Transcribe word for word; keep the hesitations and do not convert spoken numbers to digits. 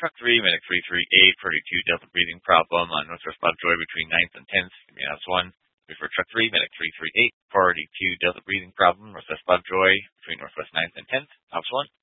truck three, medic three three eight, party two, Delta breathing problem on Northwest Lovejoy between ninth and tenth. Give me ops one. For truck three, medic three three eight, party two, Delta breathing problem, Northwest Lovejoy between Northwest ninth and tenth. Ops one.